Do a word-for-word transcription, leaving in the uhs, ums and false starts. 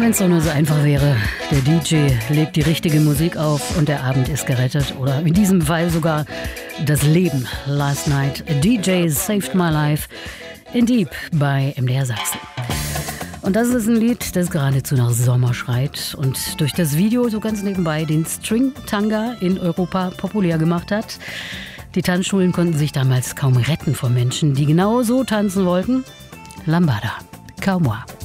Wenn es doch nur so einfach wäre. Der D J legt die richtige Musik auf und der Abend ist gerettet. Oder in diesem Fall sogar das Leben. Last Night, a D J saved my life in Deep bei M D R Sachsen. Und das ist ein Lied, das geradezu nach Sommer schreit und durch das Video so ganz nebenbei den String-Tanga in Europa populär gemacht hat. Die Tanzschulen konnten sich damals kaum retten vor Menschen, die genau so tanzen wollten. Lambada, Calm-moi.